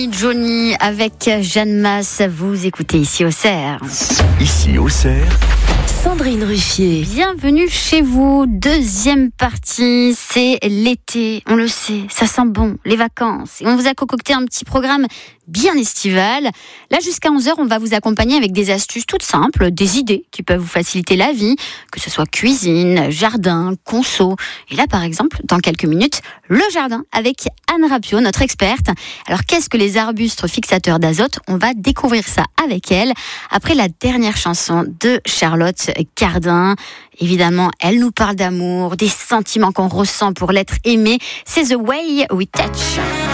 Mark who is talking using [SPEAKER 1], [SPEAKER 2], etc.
[SPEAKER 1] Johnny avec Jeanne Masse, vous écoutez ici au Cerf.
[SPEAKER 2] Ici au Cerf,
[SPEAKER 3] Sandrine Ruffier.
[SPEAKER 1] Bienvenue chez vous, deuxième partie, c'est l'été, on le sait, ça sent bon, les vacances. Et on vous a concocté un petit programme bien estival. Là, jusqu'à 11h, on va vous accompagner avec des astuces toutes simples, des idées qui peuvent vous faciliter la vie, que ce soit cuisine, jardin, conso. Et là, par exemple, dans quelques minutes, le jardin avec Anne Rapio, notre experte. Alors, qu'est-ce que les arbustes fixateurs d'azote? On va découvrir ça avec elle après la dernière chanson de Charlotte Cardin. Évidemment, elle nous parle d'amour, des sentiments qu'on ressent pour l'être aimé. C'est The Way We Touch.